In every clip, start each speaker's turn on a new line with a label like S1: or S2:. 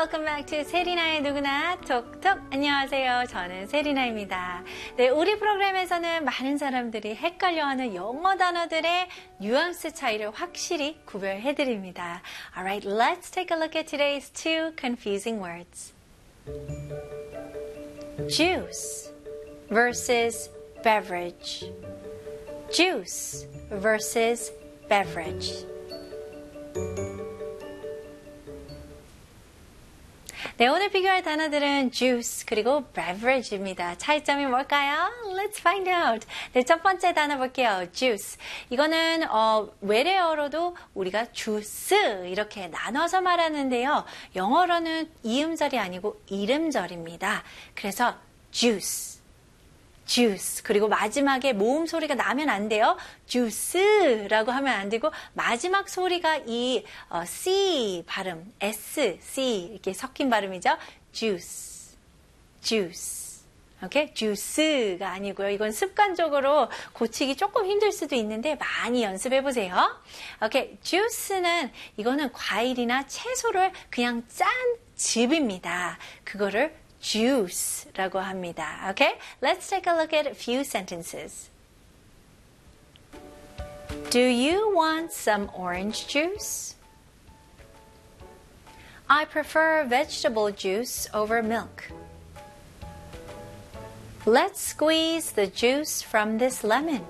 S1: Welcome back to 세리나의 누구나 톡톡. 안녕하세요. 저는 세리나입니다. 네, 우리 프로그램에서는 많은 사람들이 헷갈려하는 영어 단어들의 뉘앙스 차이를 확실히 구별해드립니다. Alright, let's take a look at today's two confusing words. Juice versus beverage. Juice versus beverage. 네, 오늘 비교할 단어들은 juice 그리고 beverage입니다. 차이점이 뭘까요? Let's find out. 네, 첫 번째 단어 볼게요. juice. 이거는 외래어로도 우리가 주스 이렇게 나눠서 말하는데요. 영어로는 이음절이 아니고 이름절입니다. 그래서 juice. juice. 그리고 마지막에 모음 소리가 나면 안 돼요. juice라고 하면 안 되고 마지막 소리가 이 C 발음, S, C 이렇게 섞인 발음이죠. juice, juice. 오케이? juice가 아니고요. 이건 습관적으로 고치기 조금 힘들 수도 있는데 많이 연습해 보세요. 오케이, juice는 이거는 과일이나 채소를 그냥 짠 즙입니다. 그거를 juice라고 합니다. Okay? Let's take a look at a few sentences. Do you want some orange juice? I prefer vegetable juice over milk. Let's squeeze the juice from this lemon.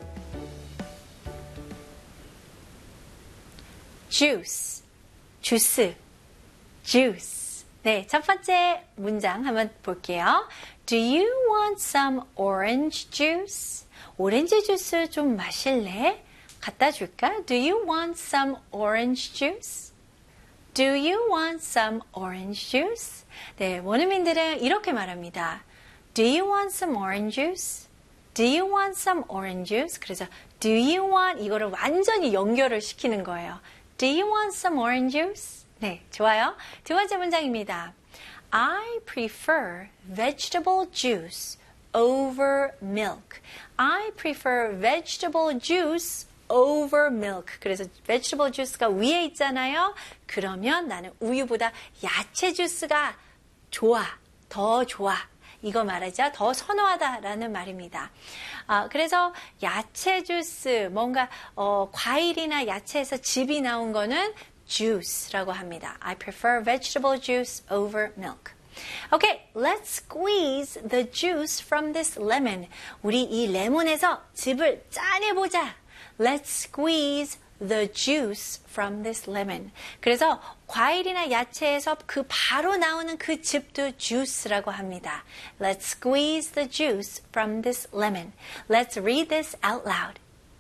S1: Juice, 주스, juice. 네, 첫 번째 문장 한번 볼게요. Do you want some orange juice? 오렌지 주스 좀 마실래? 갖다 줄까? Do you want some orange juice? Do you want some orange juice? 네, 원어민들은 이렇게 말합니다. Do you want some orange juice? Do you want some orange juice? 그래서 do you want 이거를 완전히 연결을 시키는 거예요. Do you want some orange juice? 네, 좋아요. 두 번째 문장입니다. I prefer vegetable juice over milk. I prefer vegetable juice over milk. 그래서 vegetable juice가 위에 있잖아요. 그러면 나는 우유보다 야채 주스가 좋아. 더 좋아. 이거 말하자. 더 선호하다라는 말입니다. 그래서 야채 주스, 뭔가 과일이나 야채에서 즙이 나온 거는 juice라고 합니다. I prefer vegetable juice over milk. Okay, let's squeeze the juice from this lemon. 우리 이 레몬에서 즙을 짜내보자. Let's squeeze the juice from this lemon. 그래서 과일이나 야채에서 그 바로 나오는 그 즙도 juice라고 합니다. Let's squeeze the juice from this lemon. Let's read this out loud.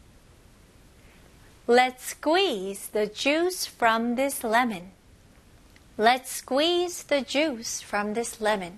S1: Let's squeeze the juice from this lemon. Let's squeeze the juice from this lemon.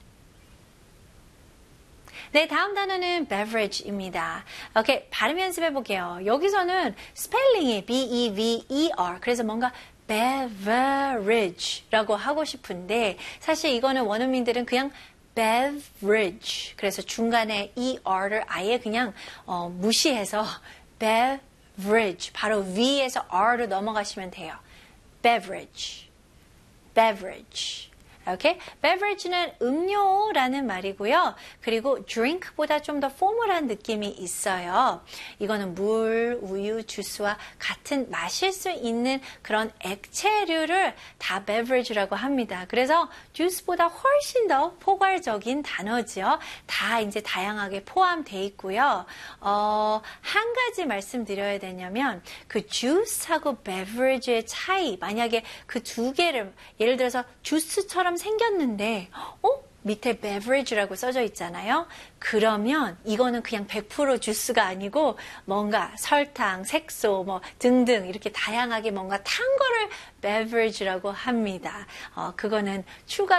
S1: 네, 다음 단어는 beverage입니다. 오케이, 발음 연습해 볼게요. 여기서는 스펠링이 B-E-V-E-R. 그래서 뭔가 beverage라고 하고 싶은데 사실 이거는 원어민들은 그냥 beverage. 그래서 중간에 ER를 아예 그냥 무시해서 beverage. 바로 V에서 R로 넘어가시면 돼요. beverage. beverage. Okay? beverage는 음료라는 말이고요. 그리고 drink보다 좀 더 포멀한 느낌이 있어요. 이거는 물, 우유, 주스와 같은 마실 수 있는 그런 액체류를 다 beverage라고 합니다. 그래서 주스보다 훨씬 더 포괄적인 단어죠. 다 이제 다양하게 포함되어 있고요. 한 가지 말씀드려야 되냐면 그 주스하고 beverage의 차이, 만약에 그 두 개를 예를 들어서 주스처럼 생겼는데 밑에 beverage라고 써져 있잖아요. 그러면 이거는 그냥 100% 주스가 아니고 뭔가 설탕, 색소 뭐 등등 이렇게 다양하게 뭔가 탄 거를 beverage라고 합니다. 그거는 추가